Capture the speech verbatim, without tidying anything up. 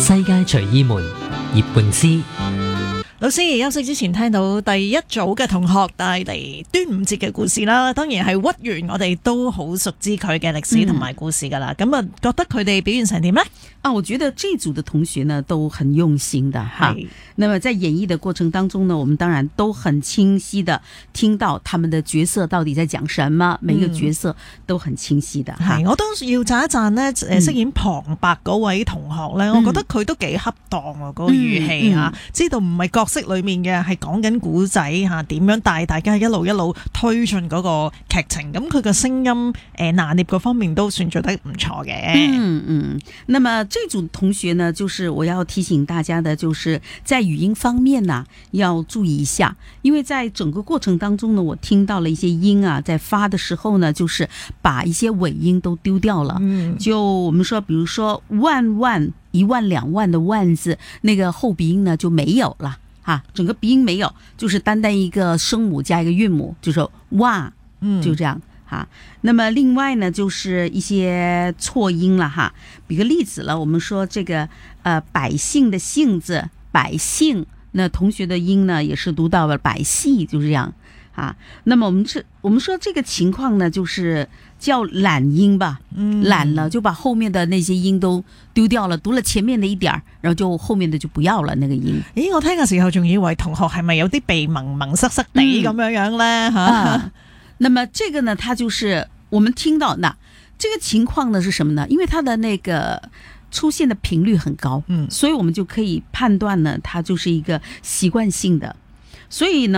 世界隨意門葉詠詩。 老師休息之前聽到第一組嘅同學帶嚟端午節嘅故事啦，當然係屈原，我哋都好熟知佢嘅歷史同埋故事噶啦。咁啊、嗯，覺得佢哋表現成點呢？ 啊，我覺得這組的同學呢都很用心的哈。那麼在演繹的過程當中呢，我們當然都很清晰的聽到他們的角色到底在講什麼，每一個角色都很清晰的。係、 嗯，我都要讚一讚呢，誒，飾演旁白嗰位同學呢、嗯，我覺得佢都幾恰當啊，嗰、那個語氣吓、嗯嗯，知道唔係角色裏面嘅，係講緊古仔吓，點樣帶大家一路一路推進嗰個劇情。咁佢嘅聲音誒拿捏嗰方面都算做得唔錯嘅。 嗯嗯，那麼這組同學呢，就是我要提醒大家的，就是在語音方面呢、啊，要注意一下，因為在整個過程當中呢，我聽到了一些音啊，在發的時候呢，就是把一些尾音都丟掉了。嗯，就我們說，比如說萬萬一萬兩萬的萬字，那個後鼻音呢就沒有了。啊，整個鼻音沒有，就是單單一個聲母加一個韻母，就是哇，嗯，就這樣哈、啊。那麼另外呢，就是一些錯音了哈。比個例子了，我們說這個呃百姓的姓字百姓，那同學的音呢也是讀到了百戲，就是這樣啊。那麼我們這我們說這個情況呢，就是叫懶音吧，嗯，懶了就把後面的那些音都丟掉了，讀了前面的一點，然後就後面的就不要了那個音。 咦，我聽嘅時候仲以為同學係咪有啲鼻蒙蒙塞塞地咁樣樣呢？吓、嗯啊， 那麼這個呢，它就是我們聽到那這個情況呢是什麼呢？因為它的那個出現的頻率很高，嗯，所以我們就可以判斷呢，它就是一個習慣性的，所以呢。